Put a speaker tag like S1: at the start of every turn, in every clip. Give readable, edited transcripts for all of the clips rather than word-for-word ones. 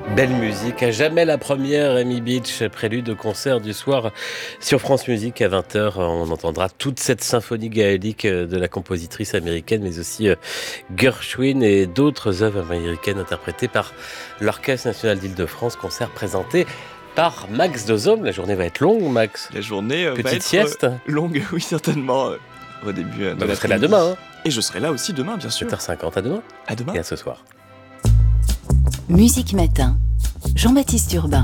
S1: Belle musique, à jamais la première, Amy Beach, prélude au concert du soir sur France Musique à 20h. On entendra toute cette symphonie gaélique de la compositrice américaine, mais aussi Gershwin et d'autres œuvres américaines interprétées par l'Orchestre National d'Île-de-France, concert présenté par Max Dozom. La journée va être longue, Max.
S2: La journée va
S1: Petite
S2: être
S1: sieste.
S2: longue, oui, certainement, au début de
S1: Vous serez là
S2: l'après-midi.
S1: demain, hein.
S2: Et je serai là aussi demain, bien sûr.
S1: 7h50, à demain.
S2: À demain.
S1: Et à ce soir.
S3: Musique Matin, Jean-Baptiste Urbain.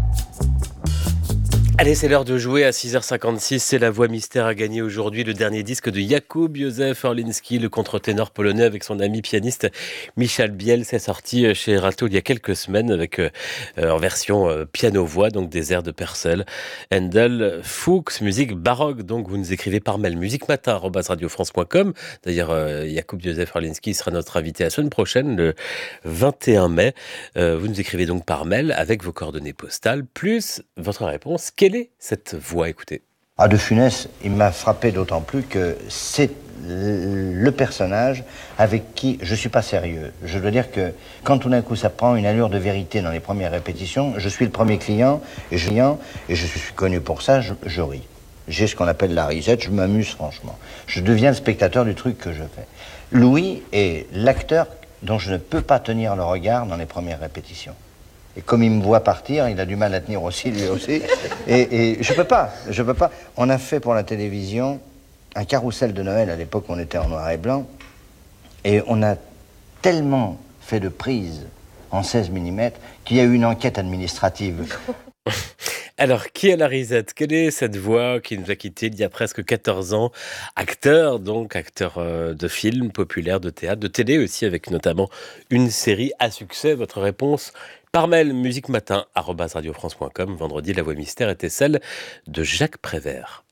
S1: Allez, c'est l'heure de jouer à 6h56. C'est la voix mystère à gagner aujourd'hui. Le dernier disque de Jakub Józef Orliński, le contre-ténor polonais avec son ami pianiste Michal Biel. C'est sorti chez Rato il y a quelques semaines avec en version piano-voix, donc des airs de Purcell, Handel, Fuchs, musique baroque. Donc vous nous écrivez par mail musicmatin@radiofrance.com. D'ailleurs, Jakub Józef Orliński sera notre invité la semaine prochaine, le 21 mai. Vous nous écrivez donc par mail avec vos coordonnées postales, plus votre réponse. Quelle est cette voix? Écoutez.
S4: De Funès, il m'a frappé d'autant plus que c'est le personnage avec qui je suis pas sérieux. Je dois dire que quand tout d'un coup ça prend une allure de vérité dans les premières répétitions, je suis le premier client et je suis connu pour ça, je ris. J'ai ce qu'on appelle la risette, je m'amuse franchement. Je deviens le spectateur du truc que je fais. Louis est l'acteur dont je ne peux pas tenir le regard dans les premières répétitions. Et comme il me voit partir, il a du mal à tenir aussi, lui aussi. Et je peux pas. On a fait pour la télévision un carrousel de Noël, à l'époque on était en noir et blanc, et on a tellement fait de prises en 16 mm qu'il y a eu une enquête administrative.
S1: Alors, qui est la risette? Quelle est cette voix qui nous a quittés il y a presque 14 ans? Acteur, donc, acteur de films populaires, de théâtre, de télé aussi, avec notamment une série à succès. Votre réponse par mail, musicematin@radiofrance.com. Vendredi, la voix mystère était celle de Jacques Prévert.